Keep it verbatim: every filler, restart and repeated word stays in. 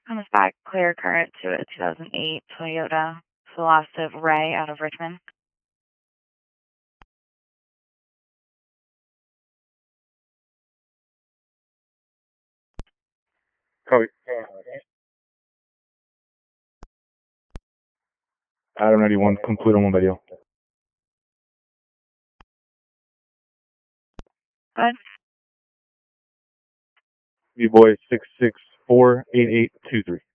Comes back clear current to a two thousand eight Toyota Velociv Ray out of Richmond. Copy. Adam ninety-one, conclude on one video. Good. V-Boy six six four eight eight two three.